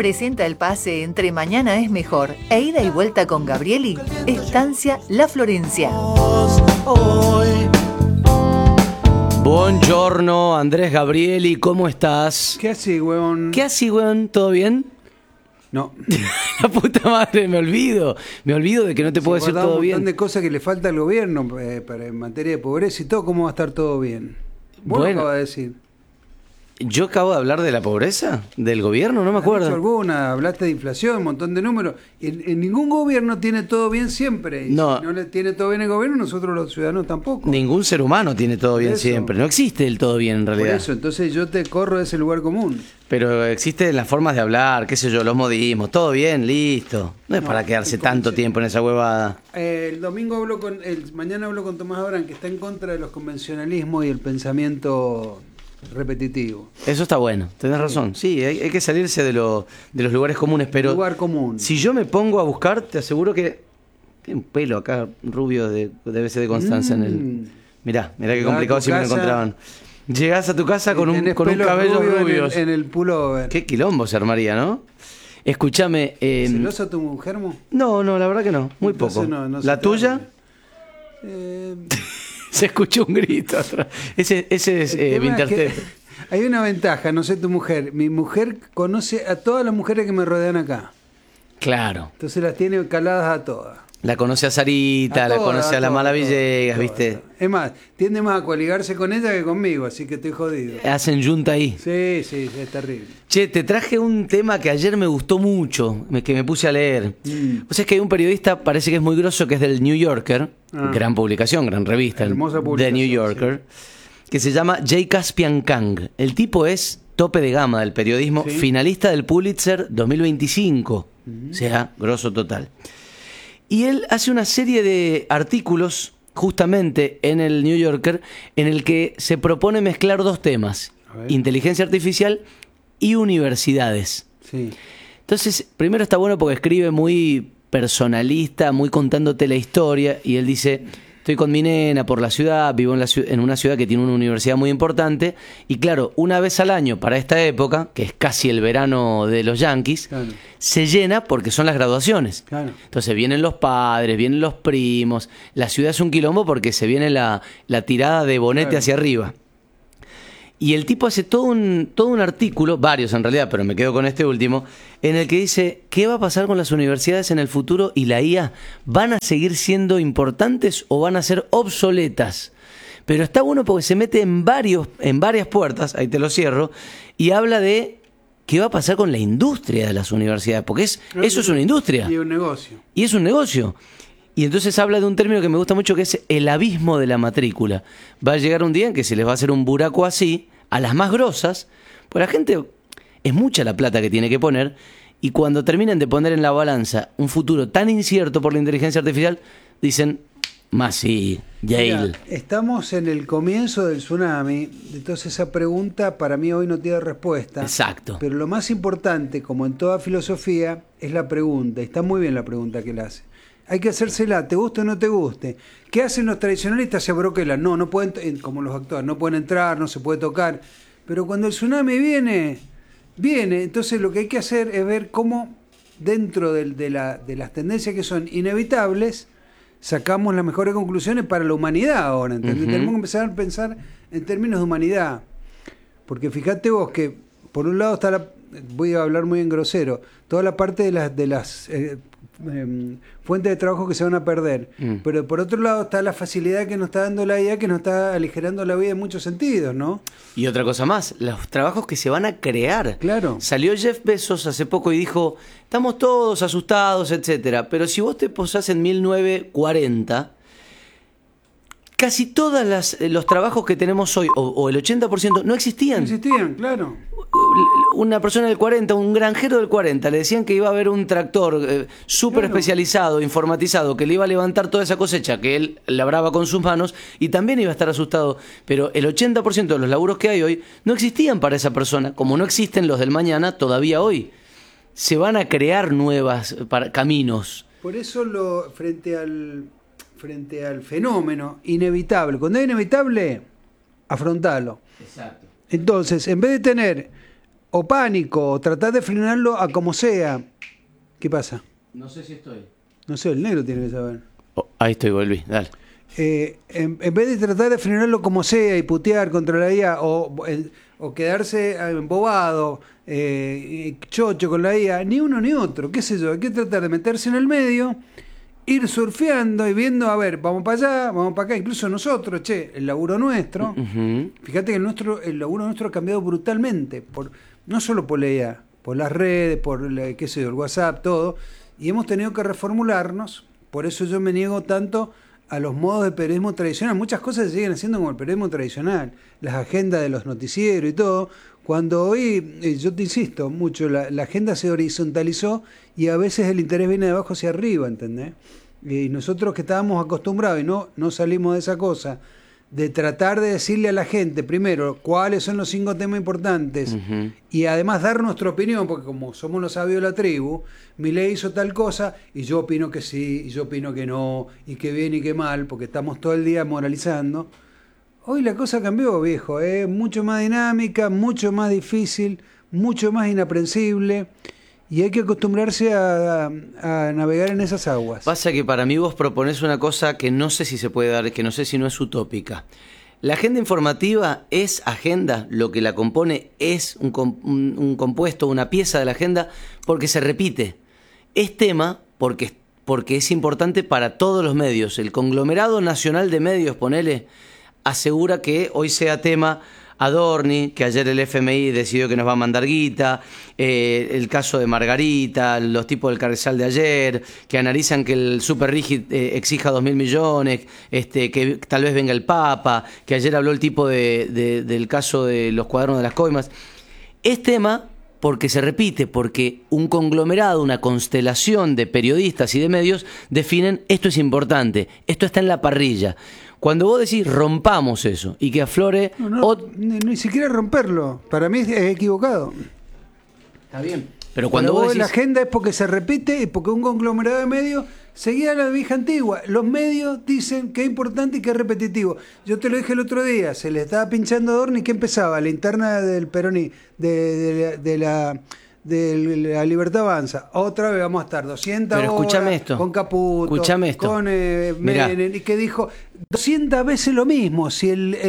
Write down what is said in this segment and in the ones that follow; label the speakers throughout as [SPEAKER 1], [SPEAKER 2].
[SPEAKER 1] presenta el pase entre Mañana es Mejor e Ida y Vuelta con Gabrieli, Estancia La Florencia.
[SPEAKER 2] Buongiorno, Andrés Gabrieli, ¿cómo estás?
[SPEAKER 3] ¿Qué así, weón?
[SPEAKER 2] ¿Qué así, weón? ¿Todo bien?
[SPEAKER 3] No.
[SPEAKER 2] La puta madre, me olvido de que no te puedo decir todo bien.
[SPEAKER 3] Un montón de cosas que le falta al gobierno para en materia de pobreza y todo, ¿cómo va a estar todo bien? Vos lo acabas de decir.
[SPEAKER 2] ¿Yo acabo de hablar de la pobreza? ¿Del gobierno? No me acuerdo.
[SPEAKER 3] ¿Has dicho alguna? Hablaste de inflación, un montón de números. En ningún gobierno tiene todo bien siempre. Y
[SPEAKER 2] no.
[SPEAKER 3] Si no le tiene todo bien el gobierno, nosotros los ciudadanos tampoco.
[SPEAKER 2] Ningún ser humano tiene todo bien siempre. No existe el todo bien en realidad.
[SPEAKER 3] Por eso, entonces yo te corro de ese lugar común.
[SPEAKER 2] Pero existen las formas de hablar, qué sé yo, los modismos, todo bien, listo. No es para quedarse tanto tiempo en esa huevada.
[SPEAKER 3] El domingo mañana hablo con Tomás Abraham, que está en contra de los convencionalismos y el pensamiento repetitivo.
[SPEAKER 2] Eso está bueno, tenés razón. Sí, hay que salirse de los lugares comunes, pero
[SPEAKER 3] lugar común.
[SPEAKER 2] Si yo me pongo a buscar, te aseguro que tiene un pelo acá rubio debe ser de Constanza en el. Mirá qué complicado si me lo encontraban. Llegás a tu casa con un cabello rubio
[SPEAKER 3] en el pullover.
[SPEAKER 2] Qué quilombo se armaría, ¿no? Escúchame.
[SPEAKER 3] ¿Celosa tu mujer, Mo?
[SPEAKER 2] No, la verdad que no, muy
[SPEAKER 3] entonces
[SPEAKER 2] poco.
[SPEAKER 3] No
[SPEAKER 2] ¿La tuya? Se escuchó un grito atrás. Ese es Winterstep.
[SPEAKER 3] Hay una ventaja, no sé tu mujer. Mi mujer conoce a todas las mujeres que me rodean acá.
[SPEAKER 2] Claro.
[SPEAKER 3] Entonces las tiene caladas a todas.
[SPEAKER 2] La conoce a Sarita, la conoce a la Mala Villegas, ¿viste?
[SPEAKER 3] Es más, tiende más a coligarse con ella que conmigo, así que estoy jodido.
[SPEAKER 2] Hacen yunta ahí.
[SPEAKER 3] Sí, es terrible.
[SPEAKER 2] Che, te traje un tema que ayer me gustó mucho, que me puse a leer. O sea, es que hay un periodista, parece que es muy grosso, que es del New Yorker, gran publicación, gran revista,
[SPEAKER 3] hermosa publicación,
[SPEAKER 2] The New Yorker, que se llama J. Caspian Kang. El tipo es tope de gama del periodismo, finalista del Pulitzer 2025, o sea, grosso total. Y él hace una serie de artículos, justamente en el New Yorker, en el que se propone mezclar dos temas, inteligencia artificial y universidades. Sí. Entonces, primero está bueno porque escribe muy personalista, muy contándote la historia, y él dice: estoy con mi nena por la ciudad, vivo en una ciudad que tiene una universidad muy importante, y claro, una vez al año para esta época, que es casi el verano de los Yankees, se llena porque son las graduaciones. Entonces vienen los padres, vienen los primos, la ciudad es un quilombo porque se viene la tirada de bonete hacia arriba. Y el tipo hace todo un artículo, varios en realidad, pero me quedo con este último, en el que dice: ¿qué va a pasar con las universidades en el futuro y la IA? ¿Van a seguir siendo importantes o van a ser obsoletas? Pero está bueno porque se mete en varias puertas, ahí te lo cierro, y habla de qué va a pasar con la industria de las universidades, porque eso es una industria.
[SPEAKER 3] Y un negocio.
[SPEAKER 2] Y es un negocio. Y entonces habla de un término que me gusta mucho, que es el abismo de la matrícula. Va a llegar un día en que se les va a hacer un buraco así a las más grosas, pues la gente, es mucha la plata que tiene que poner, y cuando terminen de poner en la balanza un futuro tan incierto por la inteligencia artificial, dicen: más sí, Yale.
[SPEAKER 3] Mira, estamos en el comienzo del tsunami, entonces esa pregunta para mí hoy no tiene respuesta.
[SPEAKER 2] Exacto.
[SPEAKER 3] Pero lo más importante, como en toda filosofía, es la pregunta. Está muy bien la pregunta que él hace. Hay que hacérsela, te guste o no te guste. ¿Qué hacen los tradicionalistas? Se abroquelan. No pueden, como los actores, no pueden entrar, no se puede tocar. Pero cuando el tsunami viene. Entonces lo que hay que hacer es ver cómo dentro de las tendencias que son inevitables sacamos las mejores conclusiones para la humanidad ahora, ¿entendés? Tenemos que empezar a pensar en términos de humanidad. Porque fíjate vos que por un lado está voy a hablar muy en grosero, toda la parte de las fuentes de trabajo que se van a perder. Pero por otro lado está la facilidad que nos está dando la IA, que nos está aligerando la vida en muchos sentidos, ¿no?
[SPEAKER 2] Y otra cosa más, los trabajos que se van a crear.
[SPEAKER 3] Claro.
[SPEAKER 2] Salió Jeff Bezos hace poco y dijo: estamos todos asustados, etcétera, pero si vos te posás en 1940, casi todos los trabajos que tenemos hoy, o el 80%, no existían.
[SPEAKER 3] No existían, claro.
[SPEAKER 2] Una persona del 40, un granjero del 40, le decían que iba a haber un tractor súper especializado, informatizado, que le iba a levantar toda esa cosecha que él labraba con sus manos, y también iba a estar asustado. Pero el 80% de los laburos que hay hoy no existían para esa persona, como no existen los del mañana todavía hoy. Se van a crear nuevos caminos.
[SPEAKER 3] Por eso frente al fenómeno inevitable, cuando es inevitable, afrontalo.
[SPEAKER 2] Exacto.
[SPEAKER 3] Entonces, en vez de tener o pánico, o tratar de frenarlo a como sea. ¿Qué pasa?
[SPEAKER 2] No sé si estoy.
[SPEAKER 3] No sé, el negro tiene que saber.
[SPEAKER 2] Oh, ahí estoy, volví, dale.
[SPEAKER 3] En vez de tratar de frenarlo como sea y putear contra la IA o quedarse embobado, chocho con la IA, ni uno ni otro, qué sé yo, hay que tratar de meterse en el medio, ir surfeando y viendo, a ver, vamos para allá, vamos para acá, incluso nosotros, el laburo nuestro, fíjate que el laburo nuestro ha cambiado brutalmente, no solo por la IA, por las redes, por qué sé yo, el WhatsApp, todo, y hemos tenido que reformularnos, por eso yo me niego tanto a los modos de periodismo tradicional. Muchas cosas se siguen haciendo como el periodismo tradicional, las agendas de los noticieros y todo, cuando hoy, yo te insisto mucho, la agenda se horizontalizó y a veces el interés viene de abajo hacia arriba, ¿entendés? Y nosotros que estábamos acostumbrados y no salimos de esa cosa, de tratar de decirle a la gente, primero, cuáles son los 5 temas importantes, y además dar nuestra opinión, porque como somos los sabios de la tribu, Milei hizo tal cosa, y yo opino que sí, y yo opino que no, y que bien y que mal, porque estamos todo el día moralizando. Hoy la cosa cambió, viejo, mucho más dinámica, mucho más difícil, mucho más inaprensible, y hay que acostumbrarse a navegar en esas aguas.
[SPEAKER 2] Pasa que para mí vos proponés una cosa que no sé si se puede dar, que no sé si no es utópica. La agenda informativa es agenda, lo que la compone es un compuesto, una pieza de la agenda, porque se repite. Es tema porque es importante para todos los medios. El conglomerado nacional de medios, ponele, asegura que hoy sea tema Adorni, que ayer el FMI decidió que nos va a mandar guita, el caso de Margarita, los tipos del Carrizal de ayer, que analizan que el Super Rígid exija 2.000 millones, que tal vez venga el Papa, que ayer habló el tipo del caso de los cuadernos de las coimas. Es tema porque se repite, porque un conglomerado, una constelación de periodistas y de medios definen esto es importante, esto está en la parrilla. Cuando vos decís rompamos eso y que aflore...
[SPEAKER 3] Ni siquiera romperlo, para mí es equivocado.
[SPEAKER 2] Está bien. Pero cuando vos decís...
[SPEAKER 3] La agenda es porque se repite y porque un conglomerado de medios seguía la vieja antigua. Los medios dicen que es importante y que es repetitivo. Yo te lo dije el otro día, se le estaba pinchando a Adorni, ¿qué empezaba? La interna del Peroni, de la Libertad Avanza. Otra vez vamos a estar 200
[SPEAKER 2] Pero
[SPEAKER 3] horas
[SPEAKER 2] esto.
[SPEAKER 3] con Caputo,
[SPEAKER 2] Escuchame esto.
[SPEAKER 3] con Menem, y que dijo 200 veces lo mismo. Si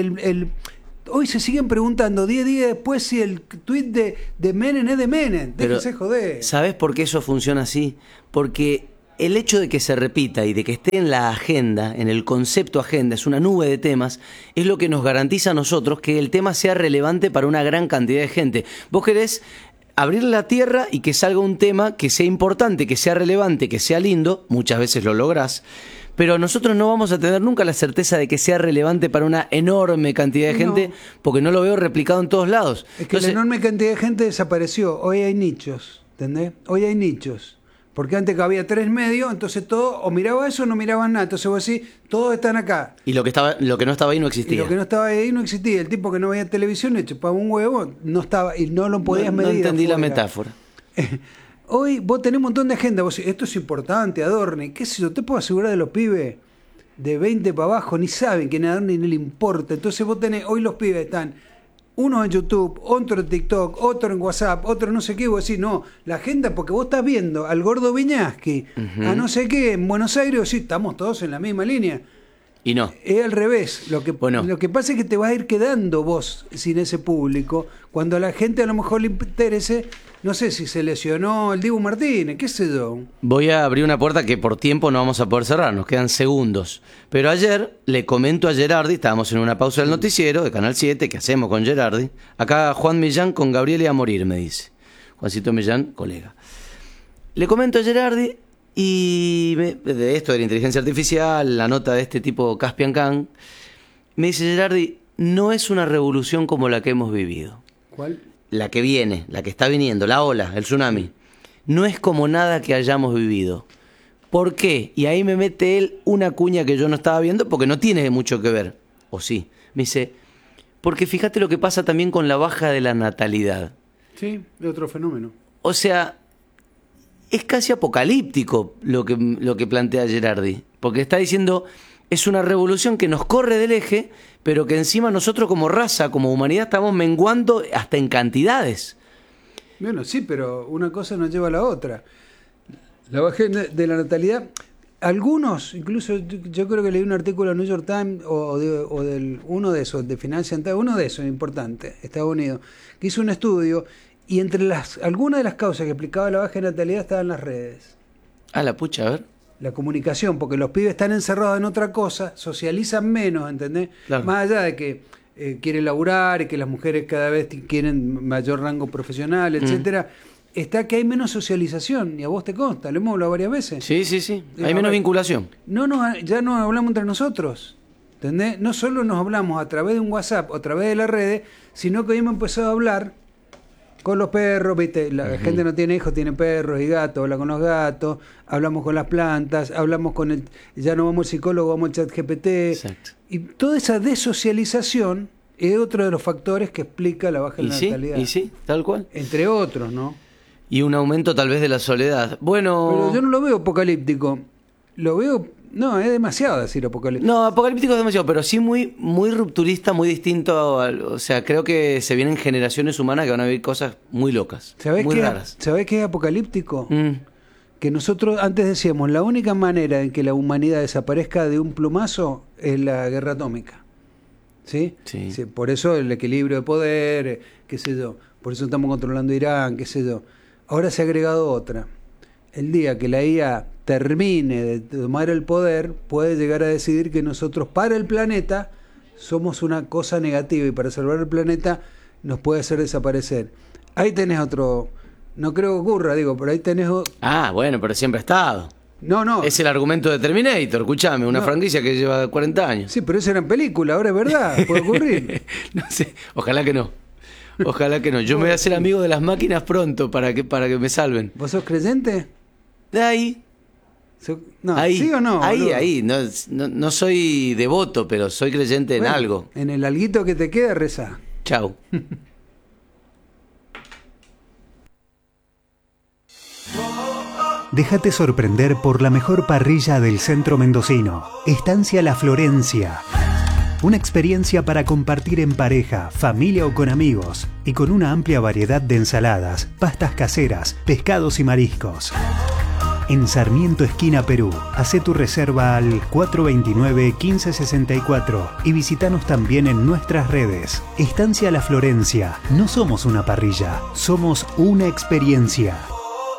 [SPEAKER 3] hoy se siguen preguntando 10 días después si el tuit de Menem es de Menem. Déjense joder.
[SPEAKER 2] ¿Sabés por qué eso funciona así? Porque el hecho de que se repita y de que esté en la agenda, en el concepto agenda, es una nube de temas, es lo que nos garantiza a nosotros que el tema sea relevante para una gran cantidad de gente. Vos querés abrir la tierra y que salga un tema que sea importante, que sea relevante, que sea lindo, muchas veces lo lográs, pero nosotros no vamos a tener nunca la certeza de que sea relevante para una enorme cantidad de gente, porque no lo veo replicado en todos lados.
[SPEAKER 3] Es que la enorme cantidad de gente desapareció. Hoy hay nichos, ¿entendés? Hoy hay nichos. Porque antes que había 3 medios, entonces todo, o miraba eso o no miraban nada. Entonces vos decís, todos están acá.
[SPEAKER 2] Y lo que no estaba ahí no existía.
[SPEAKER 3] Y lo que no estaba ahí no existía. El tipo que no veía televisión le chupaba un huevo, no estaba, y no lo podías medir.
[SPEAKER 2] No entendí
[SPEAKER 3] afuera.
[SPEAKER 2] la metáfora.
[SPEAKER 3] Hoy vos tenés un montón de agenda, vos decís, esto es importante, Adorni, qué sé yo, te puedo asegurar de los pibes de 20 para abajo, ni saben que a Adorni ni le importa. Entonces vos tenés, hoy los pibes están... uno en YouTube, otro en TikTok, otro en WhatsApp, otro no sé qué, vos decís, no, la agenda, porque vos estás viendo al gordo Viñaski, a no sé qué, en Buenos Aires, vos decís, estamos todos en la misma línea.
[SPEAKER 2] Y no.
[SPEAKER 3] Es al revés. Lo que pasa es que te vas a ir quedando vos sin ese público, cuando a la gente a lo mejor le interese, no sé si se lesionó el Dibu Martínez, qué sé yo.
[SPEAKER 2] Voy a abrir una puerta que por tiempo no vamos a poder cerrar, nos quedan segundos. Pero ayer le comento a Gerardi, estábamos en una pausa del noticiero de Canal 7, ¿qué hacemos con Gerardi? Acá Juan Millán con Gabriel a morir, me dice. Juancito Millán, colega. Le comento a Gerardi y de esto de la inteligencia artificial, la nota de este tipo Caspian Kang, me dice Gerardi, no es una revolución como la que hemos vivido.
[SPEAKER 3] ¿Cuál?
[SPEAKER 2] La que viene, la que está viniendo, la ola, el tsunami, no es como nada que hayamos vivido. ¿Por qué? Y ahí me mete él una cuña que yo no estaba viendo porque no tiene mucho que ver. ¿O sí? Me dice, porque fíjate lo que pasa también con la baja de la natalidad.
[SPEAKER 3] Sí, es otro fenómeno.
[SPEAKER 2] O sea, es casi apocalíptico lo que plantea Gerardi. Porque está diciendo, es una revolución que nos corre del eje, pero que encima nosotros como raza, como humanidad, estamos menguando hasta en cantidades.
[SPEAKER 3] Bueno, sí, pero una cosa nos lleva a la otra. La baja de la natalidad, algunos, incluso yo creo que leí un artículo en New York Times uno de esos, de Financial Times, uno de esos importante, Estados Unidos, que hizo un estudio y entre algunas de las causas que explicaba la baja de natalidad estaban las redes.
[SPEAKER 2] Ah, la pucha, a ver.
[SPEAKER 3] La comunicación, porque los pibes están encerrados en otra cosa, socializan menos, ¿entendés?
[SPEAKER 2] Claro.
[SPEAKER 3] Más allá de que quieren laburar y que las mujeres cada vez quieren mayor rango profesional, etcétera, está que hay menos socialización, y a vos te consta, lo hemos hablado varias veces.
[SPEAKER 2] Sí. Hay menos vinculación.
[SPEAKER 3] Ya no hablamos entre nosotros, ¿entendés? No solo nos hablamos a través de un WhatsApp o a través de las redes, sino que hoy hemos empezado a hablar con los perros, ¿viste? La gente no tiene hijos, tiene perros y gatos, habla con los gatos, hablamos con las plantas, hablamos con ya no vamos al psicólogo, vamos al chat GPT.
[SPEAKER 2] Exacto.
[SPEAKER 3] Y toda esa desocialización es otro de los factores que explica la baja natalidad.
[SPEAKER 2] Y sí, tal cual.
[SPEAKER 3] Entre otros, ¿no?
[SPEAKER 2] Y un aumento tal vez de la soledad. Bueno...
[SPEAKER 3] Pero yo no lo veo apocalíptico. Lo veo... No, es demasiado decir apocalíptico.
[SPEAKER 2] No, apocalíptico es demasiado, pero sí muy rupturista, muy distinto. O sea, creo que se vienen generaciones humanas que van a vivir cosas muy locas, muy raras.
[SPEAKER 3] ¿Sabés qué es apocalíptico? Que nosotros antes decíamos, la única manera en que la humanidad desaparezca de un plumazo es la guerra atómica. ¿Sí?
[SPEAKER 2] Sí.
[SPEAKER 3] Sí, por eso el equilibrio de poder, qué sé yo. Por eso estamos controlando Irán, qué sé yo. Ahora se ha agregado otra. El día que la IA termine de tomar el poder, puede llegar a decidir que nosotros para el planeta somos una cosa negativa y para salvar el planeta nos puede hacer desaparecer. Ahí tenés otro, no creo que ocurra, pero ahí tenés...
[SPEAKER 2] Ah, bueno, pero siempre ha estado.
[SPEAKER 3] No.
[SPEAKER 2] Es el argumento de Terminator, escúchame, una franquicia que lleva 40 años.
[SPEAKER 3] Sí, pero eso era en película, ahora es verdad, puede ocurrir.
[SPEAKER 2] No sé, ojalá que no. Ojalá que no. Yo me voy a hacer amigo de las máquinas pronto para que me salven.
[SPEAKER 3] ¿Vos sos creyente?
[SPEAKER 2] De ahí.
[SPEAKER 3] No,
[SPEAKER 2] ahí,
[SPEAKER 3] ¿sí o no?
[SPEAKER 2] Ahí. No soy devoto, pero soy creyente en algo.
[SPEAKER 3] En el alguito que te queda, rezá.
[SPEAKER 2] Chau.
[SPEAKER 4] Déjate sorprender por la mejor parrilla del centro mendocino. Estancia La Florencia. Una experiencia para compartir en pareja, familia o con amigos. Y con una amplia variedad de ensaladas, pastas caseras, pescados y mariscos. En Sarmiento, esquina Perú. Hacé tu reserva al 429-1564 y visítanos también en nuestras redes. Estancia La Florencia. No somos una parrilla, somos una experiencia.